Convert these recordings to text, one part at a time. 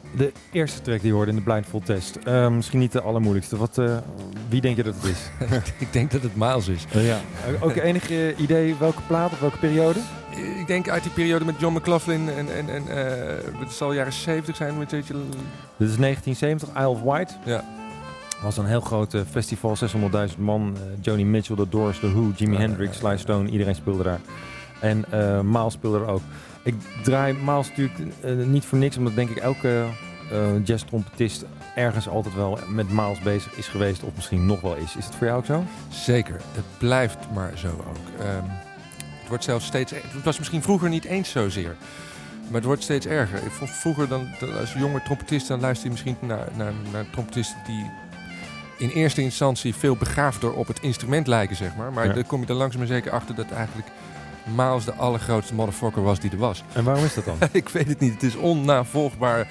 De eerste track die je hoorde in de Blindfold Test. Misschien niet de allermoeilijkste. Wie denk je dat het is? Ik denk dat het Miles is. Ja. Ook enig idee welke plaat of welke periode? Ik denk uit die periode met John McLaughlin en het zal jaren 70 zijn. Met Dit is 1970, Isle of Wight. Ja. Was een heel groot festival, 600.000 man. Joni Mitchell, The Doors, The Who, Jimi Hendrix, Sly Stone. Iedereen speelde daar. En Miles speelde er ook. Ik draai Miles natuurlijk niet voor niks, omdat denk ik elke jazz-trompetist ergens altijd wel met Miles bezig is geweest, of misschien nog wel is. Is het voor jou ook zo? Zeker, het blijft maar zo ook. Het wordt zelfs steeds... Het was misschien vroeger niet eens zozeer, maar het wordt steeds erger. Ik vond vroeger dan als jonge trompetist, dan luister je misschien naar trompetisten die in eerste instantie veel begaafder op het instrument lijken, zeg maar. Maar dan kom je er langzaam maar zeker achter dat eigenlijk Miles de allergrootste motherfucker was die er was. En waarom is dat dan? Ik weet het niet. Het is onnavolgbaar.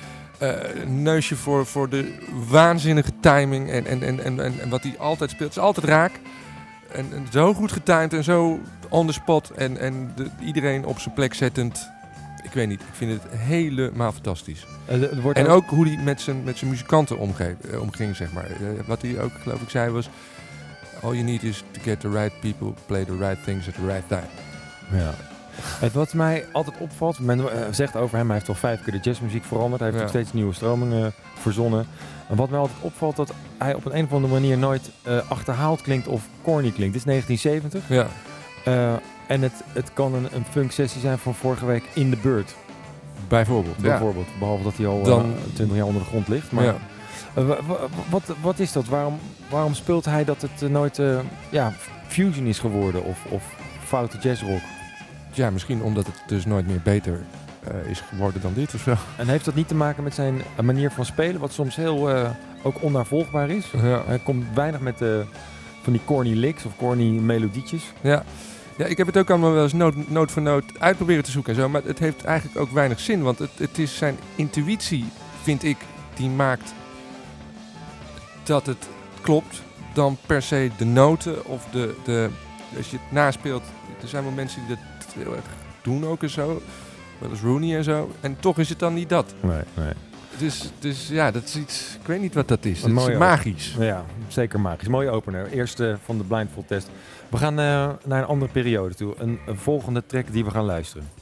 Neusje voor de waanzinnige timing en wat hij altijd speelt. Het is altijd raak. En zo goed getimed en zo on the spot. En iedereen op zijn plek zettend. Ik weet niet. Ik vind het helemaal fantastisch. En ook hoe hij met zijn muzikanten omging, zeg maar. Wat hij ook, geloof ik, zei was... All you need is to get the right people, play the right things at the right time. Ja. Wat mij altijd opvalt, men zegt over hem, hij heeft al 5 keer de jazzmuziek veranderd. Hij heeft nog steeds nieuwe stromingen verzonnen. En wat mij altijd opvalt, dat hij op een of andere manier nooit achterhaald klinkt of corny klinkt. Dit is 1970. Ja. En het kan een funk sessie zijn van vorige week in de beurt. Bijvoorbeeld. Behalve dat hij al 20 jaar onder de grond ligt. Maar wat is dat? Waarom speelt hij dat het nooit fusion is geworden of foute jazzrock? Ja, misschien omdat het dus nooit meer beter is geworden dan dit of zo. En heeft dat niet te maken met zijn manier van spelen, wat soms heel ook onnavolgbaar is? Ja. Hij komt weinig met van die corny licks of corny melodietjes. Ja, ik heb het ook allemaal wel eens noot voor noot uit proberen te zoeken en zo. Maar het heeft eigenlijk ook weinig zin, want het is zijn intuïtie, vind ik, die maakt dat het klopt dan per se de noten of de als je het naspeelt. Er zijn wel mensen die dat heel erg doen ook en zo. Wel eens Rooney en zo. En toch is het dan niet dat. Nee. Dus ja, dat is iets... Ik weet niet wat dat is. Het is magisch. Ja, zeker magisch. Mooie opener. Eerste van de Blindfold Test. We gaan naar een andere periode toe. Een volgende track die we gaan luisteren.